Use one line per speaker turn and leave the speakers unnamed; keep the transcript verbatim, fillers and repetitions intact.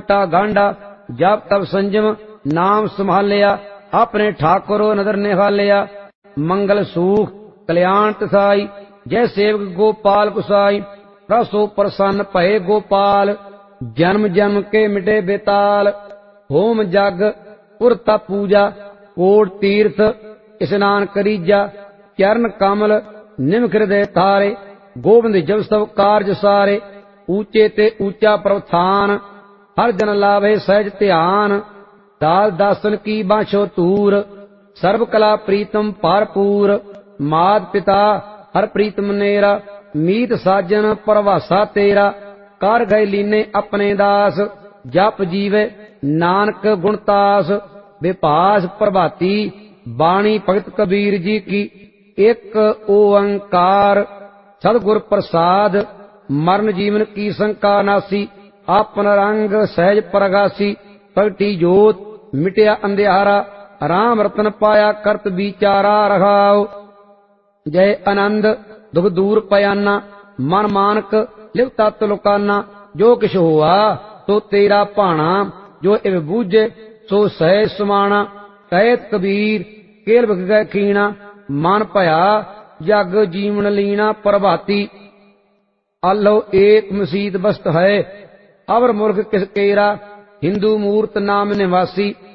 टूटा गांडा जब तब संयम नाम संभालिया अपने ठाकुरो नदर निहालिया मंगल सुख कल्याण तसाई जय सेवक गोपाल कुसाई रसो प्रसन्न भये गोपाल जन्म जन्म के मिटे बेताल होम जग पुरता पूजा कोट तीर्थ स्नान करीजा चरण कमल निमख हृदय तारे गोविंद जब सब कार्य सारे ऊंचे ते ऊंचा प्रस्थान हर जन लाभे सहज ध्यान दास दासन की बाछो तूर सर्व कला प्रीतम पारपूर मात पिता हर प्रीतम नेरा मीत साजन परवासा तेरा कर गए लीने अपने दास जप जीवे नानक गुणतास विपास प्रभाती बाणी भगत कबीर जी की एक ओंकार सदगुर प्रसाद मरण जीवन की शंका नासी आपन रंग सहज प्रगासी प्रगटी जोत मिटया अंधियारा राम रतन पाया करत विचारा रहाओ जय आनंद दुख दूर पयाना मन मानक लिवता तुलकाना जो किश हुआ तो तेरा भाना जो इव बूझे सो सहज समाना कहत कबीर केल बिक गए खीना मन भया जग जीवन लीना प्रभाती आलो एक मसीत बस्त है अवर मुल्क किस केरा हिंदू मूर्त नाम निवासी